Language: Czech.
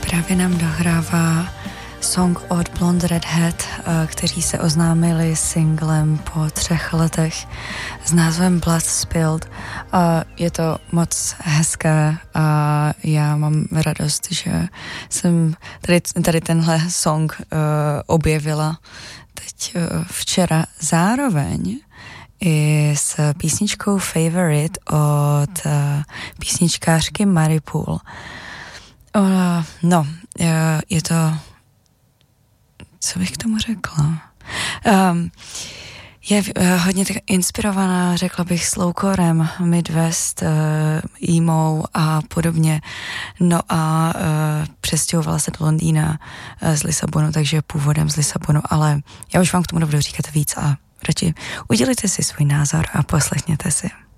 Právě nám dohrává song od Blonde Redhead, kteří se oznámili singlem po 3 letech s názvem Blood Spilled. Je to moc hezké a já mám radost, že jsem tady tenhle song objevila teď včera. Zároveň i s písničkou Favorite od písničkářky Mary Poole. Je to... Co bych k tomu řekla? Je hodně tak inspirovaná, řekla bych, slowcorem, Midwest, emo a podobně. No a přestěhovala se do Londýna z Lisabonu, takže původem z Lisabonu, ale já už vám k tomu nebudu říkat víc a radši udělejte si svůj názor a poslechněte si.